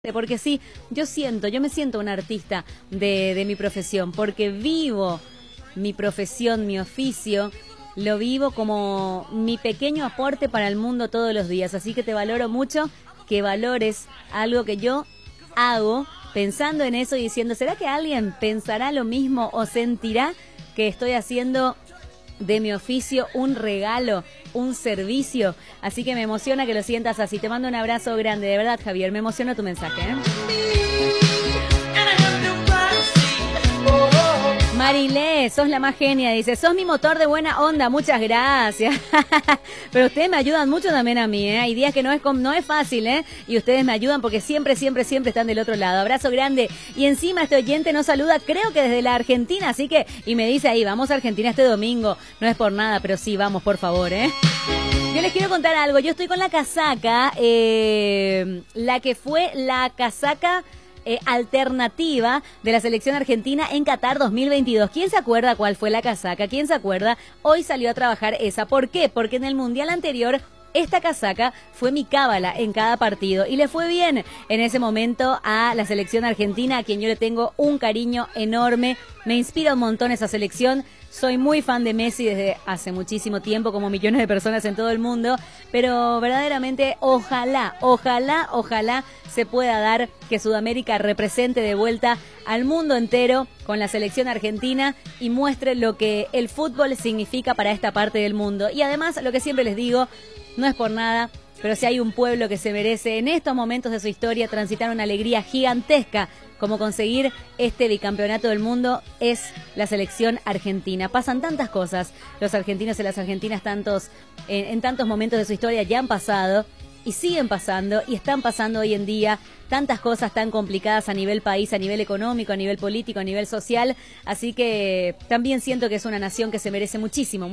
Porque sí, yo me siento una artista de mi profesión, porque vivo mi profesión, mi oficio, lo vivo como mi pequeño aporte para el mundo todos los días. Así que te valoro mucho que valores algo que yo hago pensando en eso y diciendo, ¿será que alguien pensará lo mismo o sentirá que estoy haciendo de mi oficio un regalo, un servicio? Así que me emociona que lo sientas así. Te mando un abrazo grande, de verdad, Javier, me emociona tu mensaje, ¿eh? Marilé, sos la más genia, dice, sos mi motor de buena onda, muchas gracias. Pero ustedes me ayudan mucho también a mí, ¿eh? Hay días que no es fácil, ¿eh? Y ustedes me ayudan porque siempre están del otro lado. Abrazo grande. Y encima este oyente nos saluda, creo que desde la Argentina, así que, y me dice ahí, vamos a Argentina este domingo. No es por nada, pero sí, vamos, por favor, ¿eh? Yo les quiero contar algo, yo estoy con la casaca, la que fue la casaca alternativa de la selección argentina en Qatar 2022. ¿Quién se acuerda cuál fue la casaca? ¿Quién se acuerda? Hoy salió a trabajar esa. ¿Por qué? Porque en el mundial anterior esta casaca fue mi cábala en cada partido y le fue bien en ese momento a la selección argentina, a quien yo le tengo un cariño enorme. Me inspira un montón esa selección. Soy muy fan de Messi desde hace muchísimo tiempo, como millones de personas en todo el mundo, pero verdaderamente ojalá se pueda dar que Sudamérica represente de vuelta al mundo entero con la selección argentina y muestre lo que el fútbol significa para esta parte del mundo. Y además, lo que siempre les digo, no es por nada, pero si hay un pueblo que se merece en estos momentos de su historia transitar una alegría gigantesca como conseguir este bicampeonato del mundo, es la selección argentina. Pasan tantas cosas, los argentinos y las argentinas en tantos momentos de su historia ya han pasado y siguen pasando y están pasando hoy en día tantas cosas tan complicadas a nivel país, a nivel económico, a nivel político, a nivel social. Así que también siento que es una nación que se merece muchísimo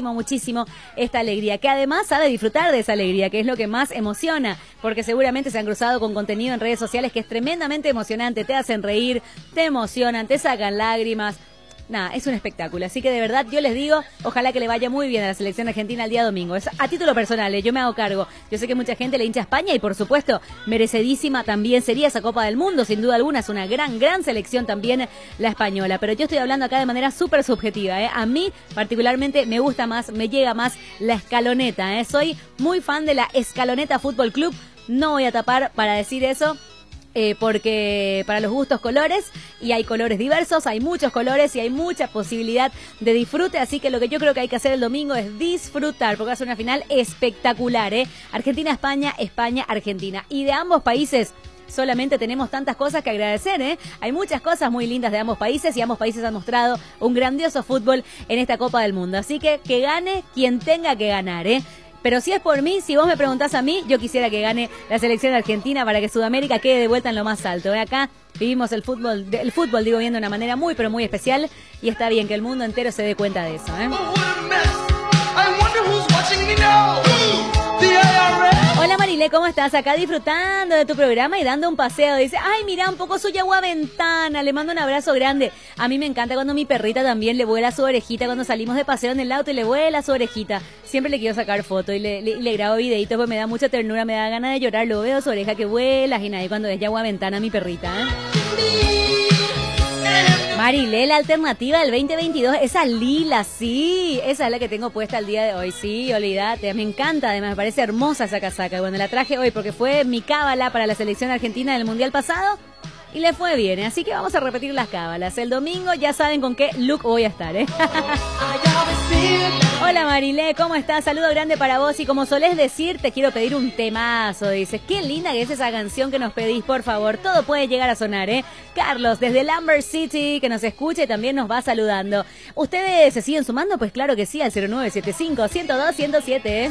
esta alegría, que además sabe disfrutar de esa alegría, que es lo que más emociona, porque seguramente se han cruzado con contenido en redes sociales que es tremendamente emocionante, te hacen reír, te emocionan, te sacan lágrimas. Nada, es un espectáculo, así que de verdad yo les digo, ojalá que le vaya muy bien a la selección argentina el día domingo. Es a título personal, yo me hago cargo. Yo sé que mucha gente le hincha a España y por supuesto, merecidísima también sería esa Copa del Mundo, sin duda alguna, es una gran selección también la española. Pero yo estoy hablando acá de manera súper subjetiva, ¿eh? A mí particularmente me gusta más, me llega más la escaloneta, ¿eh? Soy muy fan de la Escaloneta Fútbol Club, no voy a tapar para decir eso. Porque para los gustos colores, y hay colores diversos, hay muchos colores y hay mucha posibilidad de disfrute, así que lo que yo creo que hay que hacer el domingo es disfrutar, porque va a ser una final espectacular, ¿eh? Argentina-España, España-Argentina, y de ambos países solamente tenemos tantas cosas que agradecer, ¿eh? Hay muchas cosas muy lindas de ambos países y ambos países han mostrado un grandioso fútbol en esta Copa del Mundo, así que gane quien tenga que ganar, ¿eh? Pero si es por mí, si vos me preguntás a mí, yo quisiera que gane la selección argentina para que Sudamérica quede de vuelta en lo más alto. Acá vivimos el fútbol digo bien, de una manera muy, pero muy especial, y está bien que el mundo entero se dé cuenta de eso, ¿eh? Hola Marilé, ¿cómo estás? Acá disfrutando de tu programa y dando un paseo. Dice, ay, mira, un poco su yagua ventana. Le mando un abrazo grande. A mí me encanta cuando mi perrita también le vuela su orejita cuando salimos de paseo en el auto y le vuela su orejita. Siempre le quiero sacar fotos y le grabo videitos, pues me da mucha ternura, me da ganas de llorar. Luego veo su oreja que vuela, y nadie cuando es yagua ventana mi perrita, ¿eh? Marilé, la alternativa del 2022, esa lila, sí, esa es la que tengo puesta el día de hoy, sí, olvídate, me encanta, además me parece hermosa esa casaca, bueno, la traje hoy porque fue mi cábala para la selección argentina del mundial pasado y le fue bien, así que vamos a repetir las cábalas, el domingo ya saben con qué look voy a estar, ¿eh? Hola Marilé, ¿cómo estás? Saludo grande para vos y como solés decir, te quiero pedir un temazo, dices, qué linda que es esa canción que nos pedís, por favor, todo puede llegar a sonar, ¿eh? Carlos, desde Lambert City, que nos escucha y también nos va saludando. ¿Ustedes se siguen sumando? Pues claro que sí, al 0975-102-107, ¿eh?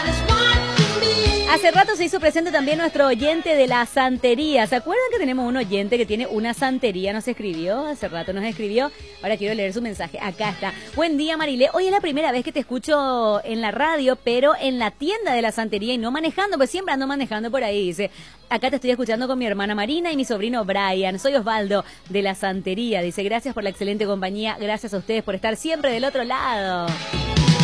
Hace rato se hizo presente también nuestro oyente de la santería. ¿Se acuerdan que tenemos un oyente que tiene una santería? Nos escribió, hace rato nos escribió. Ahora quiero leer su mensaje. Acá está. Buen día, Marilé. Hoy es la primera vez que te escucho en la radio, pero en la tienda de la santería y no manejando, pues siempre ando manejando por ahí. Dice, acá te estoy escuchando con mi hermana Marina y mi sobrino Brian. Soy Osvaldo de la santería. Dice, gracias por la excelente compañía. Gracias a ustedes por estar siempre del otro lado.